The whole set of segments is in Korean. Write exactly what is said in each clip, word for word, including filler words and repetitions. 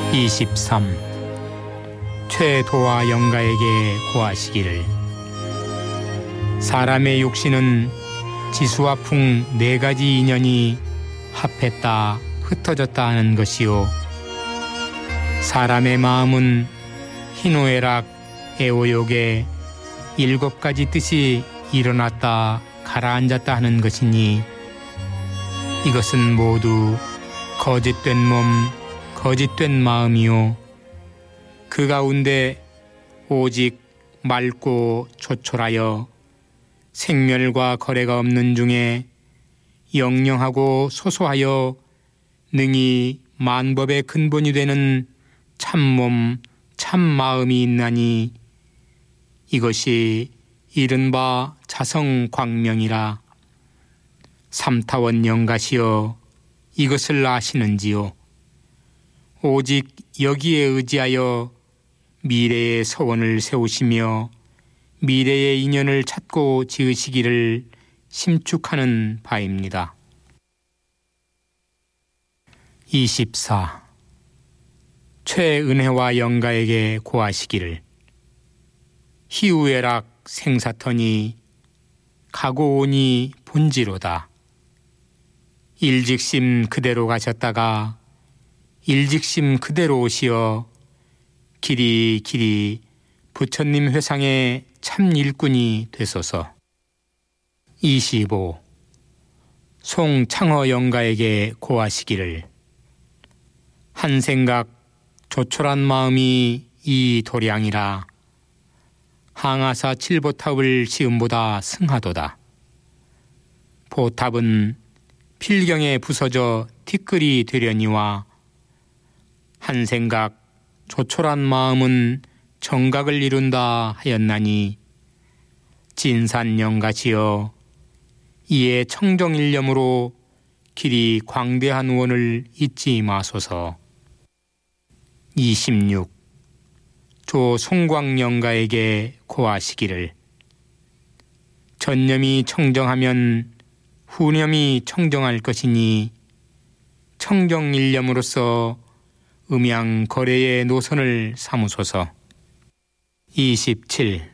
이십삼. 최도와 영가에게 고하시기를. 사람의 육신은 지수와 풍 네 가지 인연이 합했다 흩어졌다 하는 것이요, 사람의 마음은 희노애락 애오욕의 일곱 가지 뜻이 일어났다 가라앉았다 하는 것이니, 이것은 모두 거짓된 몸 거짓된 마음이요, 그 가운데 오직 맑고 조촐하여 생멸과 거래가 없는 중에 영영하고 소소하여 능히 만법의 근본이 되는 참몸 참마음이 있나니, 이것이 이른바 자성광명이라. 삼타원 영가시여, 이것을 아시는지요? 오직 여기에 의지하여 미래의 서원을 세우시며 미래의 인연을 찾고 지으시기를 심축하는 바입니다. 이십사. 최은혜와 영가에게 고하시기를. 희우애락 생사터니 가고오니 본지로다. 일직심 그대로 가셨다가 일직심 그대로 오시어 길이 길이 부처님 회상의 참 일꾼이 되소서. 이십오. 송창허 영가에게 고하시기를. 한 생각 조촐한 마음이 이 도량이라. 항아사 칠보탑을 시음보다 승하도다. 보탑은 필경에 부서져 티끌이 되려니와, 한 생각 조촐한 마음은 정각을 이룬다 하였나니, 진산영가시여, 이에 청정일념으로 길이 광대한 원을 잊지 마소서. 이십육. 조송광영가에게 고하시기를. 전념이 청정하면 후념이 청정할 것이니, 청정일념으로서 음양 거래의 노선을 삼으소서. 이십칠.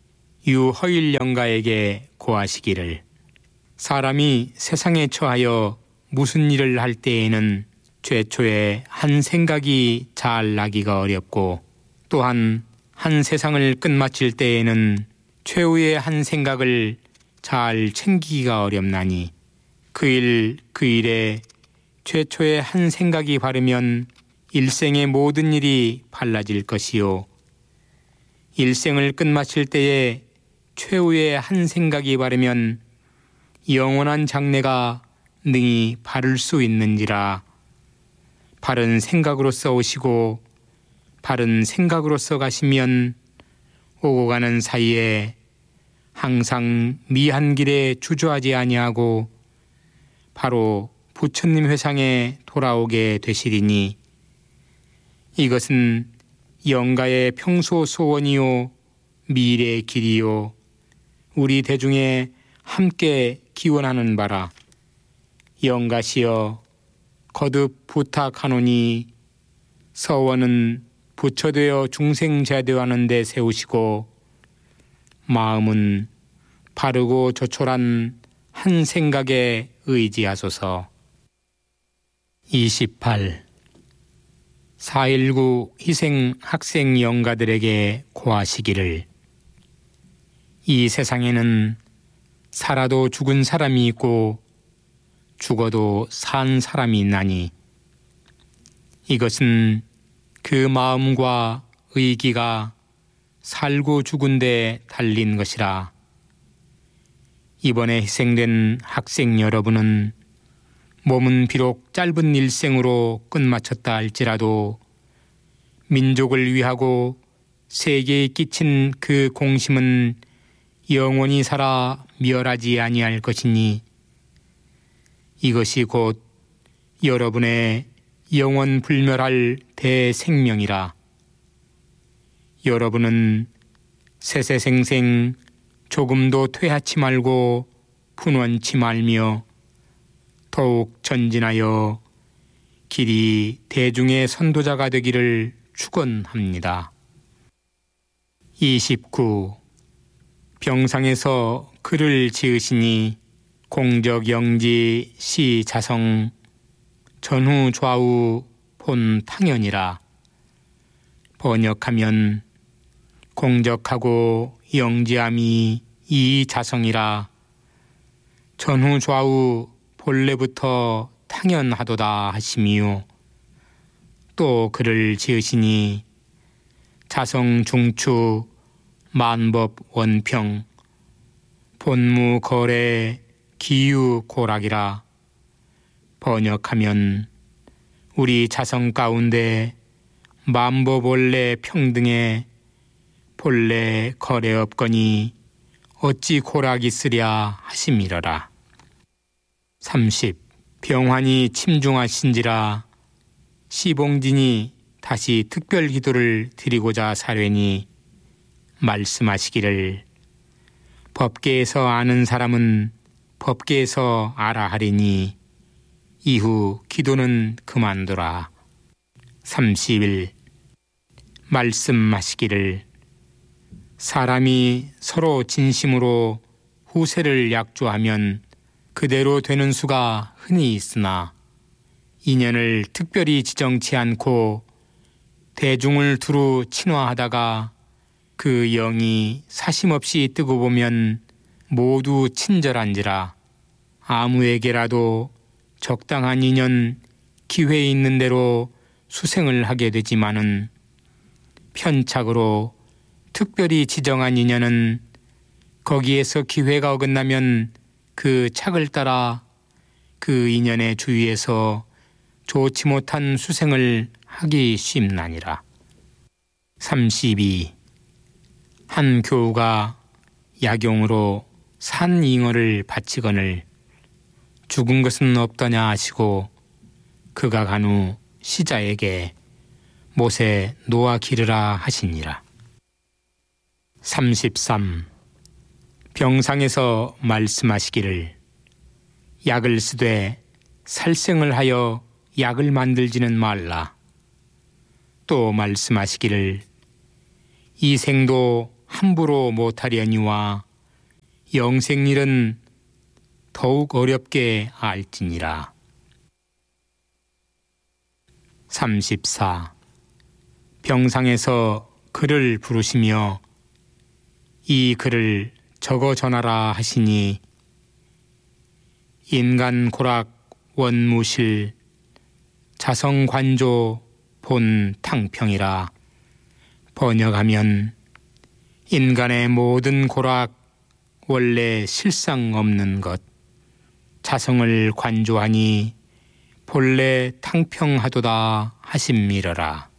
유허일영가에게 고하시기를. 사람이 세상에 처하여 무슨 일을 할 때에는 최초에 한 생각이 잘 나기가 어렵고, 또한 한 세상을 끝마칠 때에는 최후의 한 생각을 잘 챙기기가 어렵나니, 그 일 그 일에 최초의 한 생각이 바르면 일생의 모든 일이 달라질 것이요, 일생을 끝마칠 때에 최후의 한 생각이 바르면 영원한 장래가 능히 바를 수 있는지라. 바른 생각으로서 오시고 바른 생각으로서 가시면 오고 가는 사이에 항상 미한 길에 주저하지 아니하고 바로 부처님 회상에 돌아오게 되시리니, 이것은 영가의 평소 소원이요 미래의 길이요 우리 대중에 함께 기원하는 바라. 영가시여, 거듭 부탁하노니 서원은 부처되어 중생제도하는 데 세우시고, 마음은 바르고 조촐한 한 생각에 의지하소서. 이십팔. 사일구 희생 학생 영가들에게 고하시기를. 이 세상에는 살아도 죽은 사람이 있고 죽어도 산 사람이 있나니, 이것은 그 마음과 의기가 살고 죽은 데 달린 것이라. 이번에 희생된 학생 여러분은 몸은 비록 짧은 일생으로 끝마쳤다 할지라도 민족을 위하고 세계에 끼친 그 공심은 영원히 살아 멸하지 아니할 것이니, 이것이 곧 여러분의 영원 불멸할 대생명이라. 여러분은 세세생생 조금도 퇴하치 말고 분원치 말며 더욱 전진하여 길이 대중의 선도자가 되기를 축원합니다. 이십구. 병상에서 글을 지으시니 공적 영지 시 자성 전후 좌우 본 탕연이라. 번역하면 공적하고 영지함이 이 자성이라. 전후 좌우 본래부터 탕연하도다 하시미요. 또 글을 지으시니 자성 중추 만법 원평 본무 거래 기유 고락이라. 번역하면 우리 자성 가운데 만법 원래 평등에 본래 거래 없거니 어찌 고락이 있으랴 하심이러라. 삼십. 병환이 침중하신지라. 시봉진이 다시 특별 기도를 드리고자 사뢰니 말씀하시기를 법계에서 아는 사람은 법계에서 알아 하리니 이후 기도는 그만두라. 삼십일. 말씀하시기를 사람이 서로 진심으로 후세를 약조하면 그대로 되는 수가 흔히 있으나 인연을 특별히 지정치 않고 대중을 두루 친화하다가 그 영이 사심없이 뜨고 보면 모두 친절한지라. 아무에게라도 적당한 인연 기회 있는 대로 수생을 하게 되지만은 편착으로 특별히 지정한 인연은 거기에서 기회가 어긋나면 그 착을 따라 그 인연의 주위에서 좋지 못한 수생을 하기 쉽나니라. 삼십이. 한 교우가 약용으로 산 잉어를 바치거늘 죽은 것은 없더냐 하시고 그가 간 후 시자에게 못에 놓아 기르라 하시니라. 삼십삼. 병상에서 말씀하시기를 약을 쓰되 살생을 하여 약을 만들지는 말라. 또 말씀하시기를 이 생도 함부로 못하려니와 영생일은 더욱 어렵게 알지니라. 삼십사. 병상에서 글을 부르시며 이 글을 적어 전하라 하시니 인간 고락 원무실 자성관조 본 탕평이라. 번역하면 인간의 모든 고락 원래 실상 없는 것 자성을 관조하니 본래 탕평하도다 하심이러라.